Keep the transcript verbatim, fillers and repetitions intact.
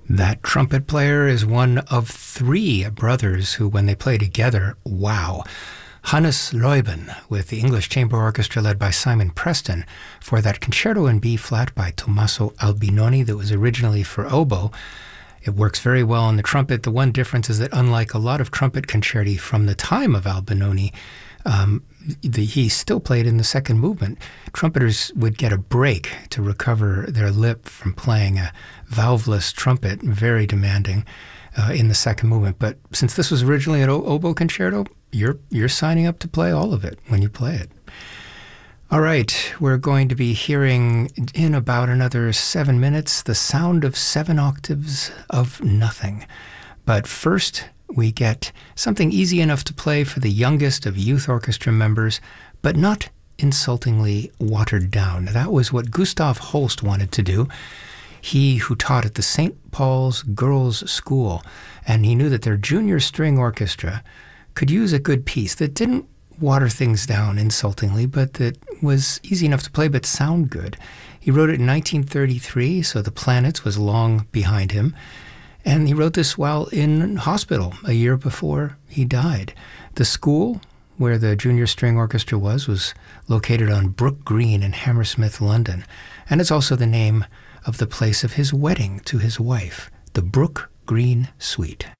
That trumpet player is one of three brothers who, when they play together, wow. Hannes Leuben, with the English Chamber Orchestra led by Simon Preston, for that concerto in B-flat by Tommaso Albinoni that was originally for oboe. It works very well on the trumpet. The one difference is that unlike a lot of trumpet concerti from the time of Albinoni, um, the, he still played in the second movement. Trumpeters would get a break to recover their lip from playing a valveless trumpet, very demanding, uh, in the second movement. But since this was originally an oboe concerto, you're, you're signing up to play all of it when you play it. All right, we're going to be hearing in about another seven minutes the sound of seven octaves of nothing. But first, we get something easy enough to play for the youngest of youth orchestra members, but not insultingly watered down. That was what Gustav Holst wanted to do. He who taught at the Saint Paul's Girls' School, and he knew that their junior string orchestra could use a good piece that didn't water things down insultingly, but that was easy enough to play but sound good. He wrote it in nineteen thirty-three, so The Planets was long behind him. And he wrote this while in hospital a year before he died. The school where the junior string orchestra was was located on Brook Green in Hammersmith, London. And it's also the name of the place of his wedding to his wife, the Brook Green Suite.